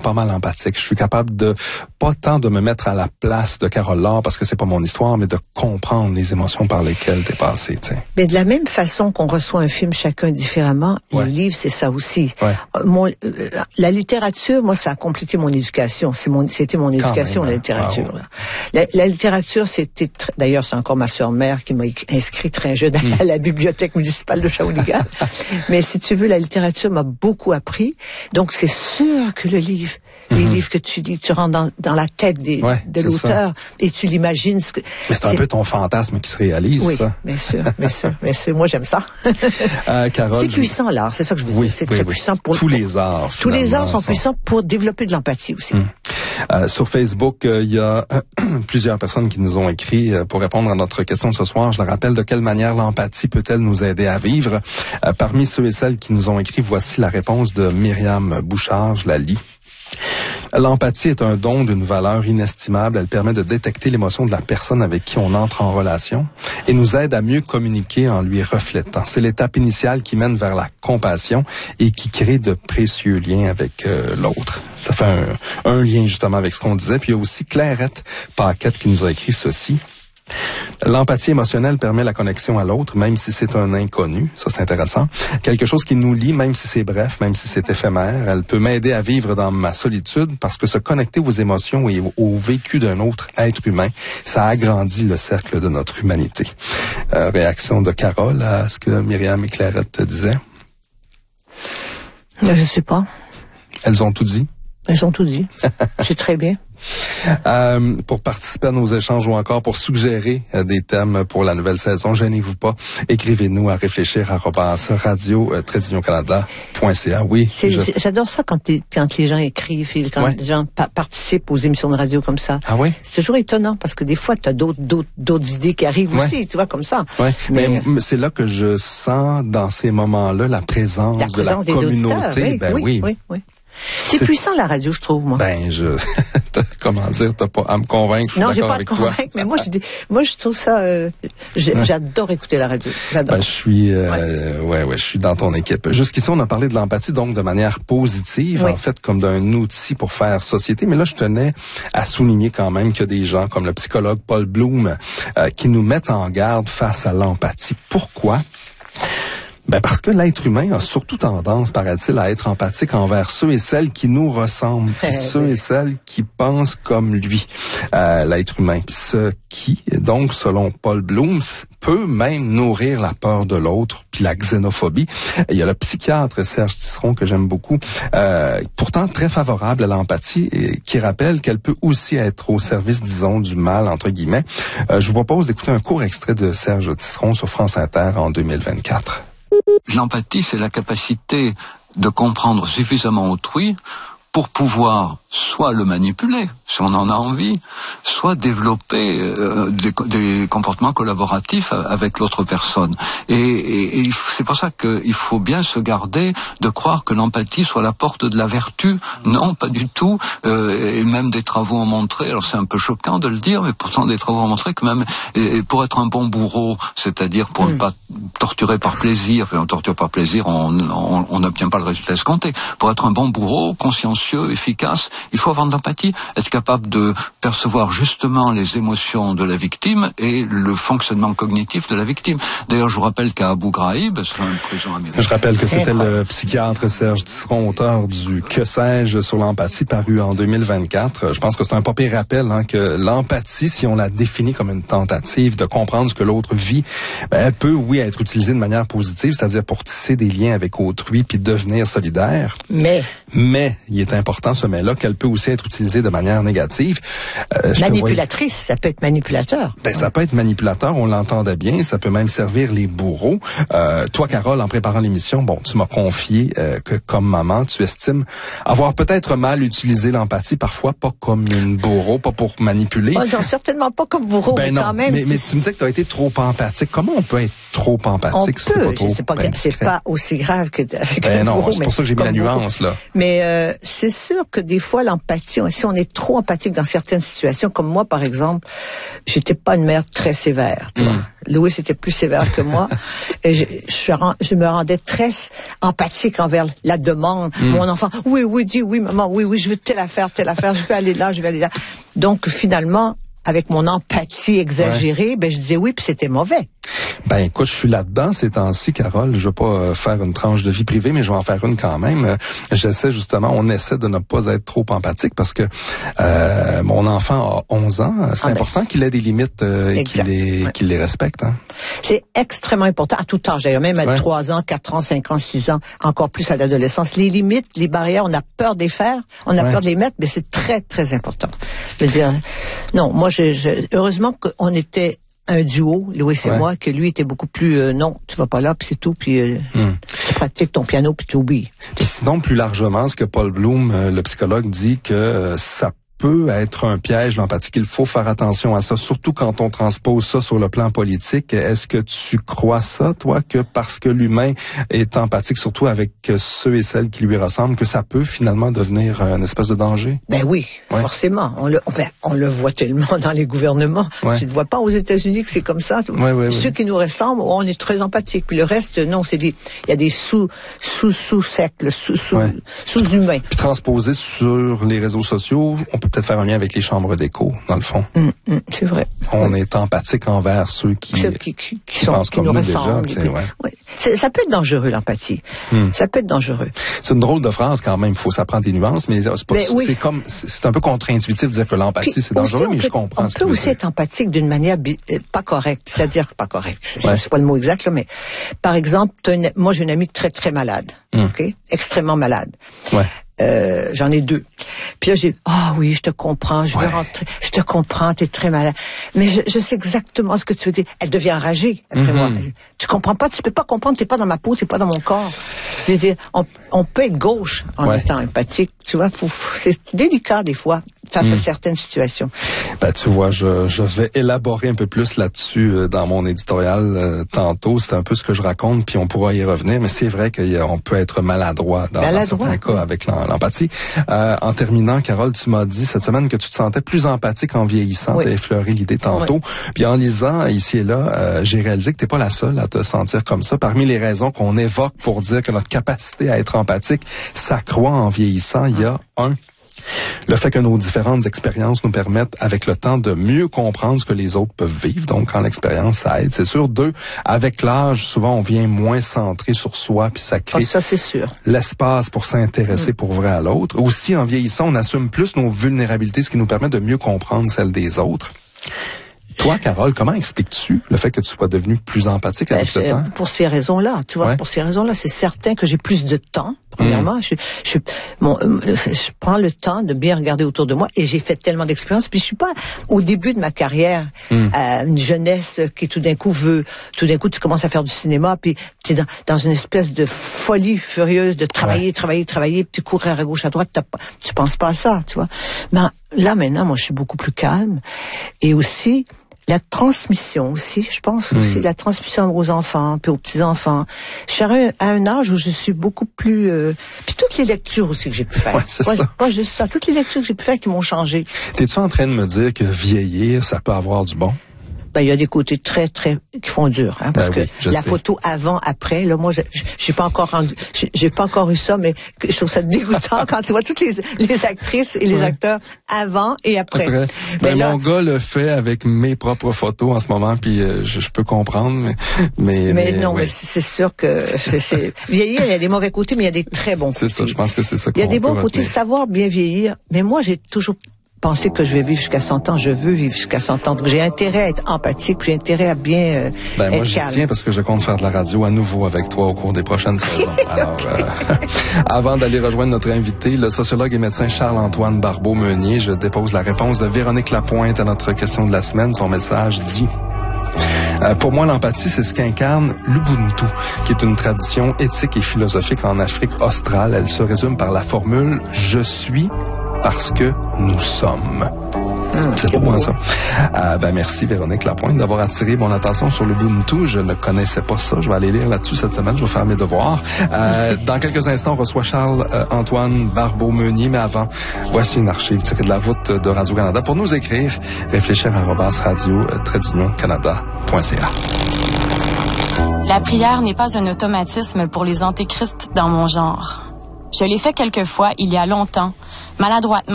pas mal empathique. Je suis capable de, pas tant de me mettre à la place de Carole Laure parce que c'est pas mon histoire, mais de comprendre les émotions par lesquelles t'es passé, tu sais. Mais de la même façon qu'on reçoit un film chacun différemment, Ouais. les livres, c'est ça aussi. Ouais. La littérature, moi, ça a complété mon éducation. C'était mon éducation, même, la littérature. wow. La littérature, d'ailleurs, c'est encore ma sœur mère qui m'a inscrit très jeune à la bibliothèque municipale de Shawinigan. Mais si tu veux, la littérature m'a beaucoup appris. Donc, c'est sûr que le livre, les livres que tu lis, tu rentres dans la tête de l'auteur et tu l'imagines. Mais c'est un peu ton fantasme qui se réalise, oui, ça. Bien sûr, bien sûr, bien sûr. Moi, j'aime ça. Carole, c'est puissant, l'art. C'est ça que je veux dire. C'est très puissant pour tous les arts. Tous les arts sont puissants pour développer de l'empathie aussi. Sur Facebook, il y a plusieurs personnes qui nous ont écrit pour répondre à notre question de ce soir. Je le rappelle, de quelle manière l'empathie peut-elle nous aider à vivre? Parmi ceux et celles qui nous ont écrit, voici la réponse de Myriam Bouchard. Je la lis. L'empathie est un don d'une valeur inestimable. Elle permet de détecter l'émotion de la personne avec qui on entre en relation et nous aide à mieux communiquer en lui reflétant. C'est l'étape initiale qui mène vers la compassion et qui crée de précieux liens avec l'autre. Ça fait un lien justement avec ce qu'on disait. Puis il y a aussi Clairette Paquette qui nous a écrit ceci. L'empathie émotionnelle permet la connexion à l'autre, même si c'est un inconnu. Ça, c'est intéressant. Quelque chose qui nous lie, même si c'est bref, même si c'est éphémère. Elle peut m'aider à vivre dans ma solitude parce que se connecter aux émotions et au vécu d'un autre être humain, ça agrandit le cercle de notre humanité. Réaction de Carole à ce que Myriam et Clairette te disaient? Je sais pas. Elles ont tout dit? Elles ont tout dit. C'est très bien. Pour participer à nos échanges ou encore pour suggérer des thèmes pour la nouvelle saison, gênez-vous pas. Écrivez-nous à réfléchir@radio-canada.ca. Oui. J'adore ça quand les gens écrivent, quand les gens participent aux émissions de radio comme ça. Ah oui? C'est toujours étonnant parce que des fois, tu as d'autres idées qui arrivent aussi, tu vois, comme ça. Ouais. Mais c'est là que je sens dans ces moments-là la présence de la communauté. Oui. C'est puissant, la radio, je trouve, moi. Comment dire, t'as pas à me convaincre, je suis d'accord avec toi. Non, j'ai pas à te convaincre, mais moi, je trouve ça, j'adore écouter la radio. J'adore. Je suis dans ton équipe. Jusqu'ici, on a parlé de l'empathie, donc de manière positive, en fait, comme d'un outil pour faire société. Mais là, je tenais à souligner quand même qu'il y a des gens, comme le psychologue Paul Bloom, qui nous mettent en garde face à l'empathie. Pourquoi? Parce que l'être humain a surtout tendance, paraît-il, à être empathique envers ceux et celles qui nous ressemblent, puis ceux et celles qui pensent comme lui, l'être humain. Puis ce qui, donc, selon Paul Bloom, peut même nourrir la peur de l'autre, puis la xénophobie. Il y a le psychiatre Serge Tisseron, que j'aime beaucoup, pourtant très favorable à l'empathie, et qui rappelle qu'elle peut aussi être au service, disons, du mal, entre guillemets. Je vous propose d'écouter un court extrait de Serge Tisseron sur France Inter en 2024. L'empathie, c'est la capacité de comprendre suffisamment autrui pour pouvoir soit le manipuler, si on en a envie, soit développer des comportements collaboratifs avec l'autre personne. Et c'est pour ça qu'il faut bien se garder de croire que l'empathie soit la porte de la vertu. Non, pas du tout. Et même des travaux ont montré, alors c'est un peu choquant de le dire, mais pourtant des travaux ont montré que même pour être un bon bourreau, c'est-à-dire pour ne pas torturer par plaisir, enfin on torture par plaisir, on n'obtient pas le résultat escompté. Pour être un bon bourreau, consciencieux, efficace, il faut avoir de l'empathie, être capable de percevoir justement les émotions de la victime et le fonctionnement cognitif de la victime. D'ailleurs, je vous rappelle qu'à Abu Ghraib, c'est une prison américaine. Je rappelle que c'était le psychiatre Serge Tisseron, auteur du Que sais-je sur l'empathie, paru en 2024. Je pense que c'est un pas pire rappel que l'empathie, si on la définit comme une tentative de comprendre ce que l'autre vit, elle peut, oui, être utilisée de manière positive, c'est-à-dire pour tisser des liens avec autrui puis devenir solidaire. Mais il est important ce mais-là qu'elle peut aussi être utilisée de manière négative. Manipulatrice, ça peut être manipulateur. Ça peut être manipulateur, on l'entendait bien, ça peut même servir les bourreaux. Toi, Carole, en préparant l'émission, tu m'as confié que comme maman, tu estimes avoir peut-être mal utilisé l'empathie, parfois pas comme une bourreau, pas pour manipuler. Non, certainement pas comme bourreau, mais quand même. Mais tu me disais que tu as été trop empathique. Comment on peut être trop empathique si c'est pas trop c'est pas aussi grave qu'avec un bourreau. Non, c'est pour ça que j'ai mis la nuance, là. Mais c'est sûr que des fois, fois, l'empathie, si on est trop empathique dans certaines situations, comme moi, par exemple, j'étais pas une mère très sévère, tu vois. Louis était plus sévère que moi. Et je me rendais très empathique envers la demande. Mon enfant, oui, dis oui, maman, oui, je veux telle affaire, je vais aller là. Donc, finalement, avec mon empathie exagérée, je disais oui, puis c'était mauvais. Écoute, je suis là-dedans ces temps-ci, Carole. Je veux pas faire une tranche de vie privée, mais je vais en faire une quand même. On essaie de ne pas être trop empathique parce que mon enfant a 11 ans. C'est important qu'il ait des limites et qu'il les respecte. Hein. C'est extrêmement important, à tout âge d'ailleurs, même à 3 ans, 4 ans, 5 ans, 6 ans, encore plus à l'adolescence. Les limites, les barrières, on a peur de les faire, on a peur de les mettre, mais c'est très, très important. Je veux dire, non, moi, heureusement qu'on était un duo, Louis et moi, que lui était beaucoup plus non, tu vas pas là, puis c'est tout, puis tu pratiques ton piano, puis tu oublies. Puis sinon, plus largement, ce que Paul Bloom, le psychologue, dit que ça peut être un piège, l'empathie, qu'il faut faire attention à ça, surtout quand on transpose ça sur le plan politique. Est-ce que tu crois ça, toi, que parce que l'humain est empathique, surtout avec ceux et celles qui lui ressemblent, que ça peut finalement devenir une espèce de danger? Oui, forcément. On le voit tellement dans les gouvernements. Tu ne vois pas aux États-Unis que c'est comme ça. Ceux qui nous ressemblent, on est très empathiques. Puis le reste, non, il y a des sous-secles, sous-humains. Puis transposer sur les réseaux sociaux, on peut peut-être faire un lien avec les chambres d'écho, dans le fond. C'est vrai. On est empathique envers ceux qui pensent comme nous déjà. Ça peut être dangereux, l'empathie. Ça peut être dangereux. C'est une drôle de phrase quand même. Il faut s'apprendre des nuances, mais c'est un peu contre-intuitif de dire que l'empathie, c'est dangereux, mais je comprends ce que tu veux dire. On peut aussi être empathique d'une manière pas correcte. C'est-à-dire pas correcte. C'est pas le mot exact, là, mais par exemple, moi, j'ai une amie très, très malade. Extrêmement malade. J'en ai 2. Puis là, oui, je te comprends, je veux rentrer, je te comprends, t'es très malade. Mais je sais exactement ce que tu veux dire. Elle devient enragée après moi. Tu comprends pas, tu peux pas comprendre, t'es pas dans ma peau, t'es pas dans mon corps. Je veux dire, on peut être gauche en étant empathique, tu vois, c'est délicat des fois face à certaines situations. Tu vois, je vais élaborer un peu plus là-dessus dans mon éditorial tantôt. C'est un peu ce que je raconte, puis on pourra y revenir, mais c'est vrai qu'on peut être maladroit dans certains cas avec l'empathie. En terminant, Carole, tu m'as dit cette semaine que tu te sentais plus empathique en vieillissant. Tu as effleuré l'idée tantôt. Puis en lisant ici et là, j'ai réalisé que t'es pas la seule à te sentir comme ça. Parmi les raisons qu'on évoque pour dire que notre capacité à être empathique s'accroît en vieillissant, il y a le fait que nos différentes expériences nous permettent, avec le temps, de mieux comprendre ce que les autres peuvent vivre. Donc, quand l'expérience, ça aide, c'est sûr. 2, avec l'âge, souvent, on vient moins centré sur soi, puis ça crée ça, c'est sûr. L'espace pour s'intéresser pour vrai à l'autre. Aussi, en vieillissant, on assume plus nos vulnérabilités, ce qui nous permet de mieux comprendre celles des autres. Toi, Carole, comment expliques-tu le fait que tu sois devenue plus empathique avec le temps? Pour ces raisons-là, tu vois, pour ces raisons-là, c'est certain que j'ai plus de temps. Premièrement, je prends le temps de bien regarder autour de moi et j'ai fait tellement d'expériences. Puis je suis pas au début de ma carrière, une jeunesse qui tout d'un coup tu commences à faire du cinéma, puis tu es dans une espèce de folie furieuse de travailler, puis tu cours à gauche, à droite, tu penses pas à ça, tu vois. Mais là maintenant, moi, je suis beaucoup plus calme et aussi la transmission aussi, je pense aussi, la transmission aux enfants, puis aux petits-enfants. Je suis à un âge où je suis beaucoup plus... puis toutes les lectures aussi que j'ai pu faire. Pas juste ça, toutes les lectures que j'ai pu faire qui m'ont changé. T'es-tu en train de me dire que vieillir, ça peut avoir du bon? Il y a des côtés très, très, qui font dur, parce que la photo avant, après, là, moi, j'ai pas encore eu ça, mais je trouve ça dégoûtant quand tu vois toutes les actrices et les acteurs avant et après. Mon gars le fait avec mes propres photos en ce moment, puis je peux comprendre, mais c'est sûr que vieillir, il y a des mauvais côtés, mais il y a des très bons côtés. C'est ça, je pense que c'est ça. Il y a des bons côtés, savoir bien vieillir, mais moi, j'ai toujours penser que je vais vivre jusqu'à 100 ans, je veux vivre jusqu'à 100 ans. Donc j'ai intérêt à être empathique, j'ai intérêt à bien être moi, j'y calme. tiens parce que je compte faire de la radio à nouveau avec toi au cours des prochaines saisons. Alors, avant d'aller rejoindre notre invité, le sociologue et médecin Charles-Antoine Barbeau-Meunier, je dépose la réponse de Véronique Lapointe à notre question de la semaine. Son message dit... pour moi, l'empathie, c'est ce qu'incarne l'Ubuntu, qui est une tradition éthique et philosophique en Afrique australe. Elle se résume par la formule « Je suis parce que nous sommes ». C'est beau, hein, ça. Merci, Véronique Lapointe, d'avoir attiré mon attention sur l'Ubuntu. Je ne connaissais pas ça. Je vais aller lire là-dessus cette semaine. Je vais faire mes devoirs. Dans quelques instants, on reçoit Charles-Antoine Barbeau-Meunier. Mais avant, voici une archive tirée de la voûte de Radio-Canada. Pour nous écrire, réfléchir@radio-canada.ca. La prière n'est pas un automatisme pour les antéchrists dans mon genre. Je l'ai fait quelques fois il y a longtemps, maladroitement.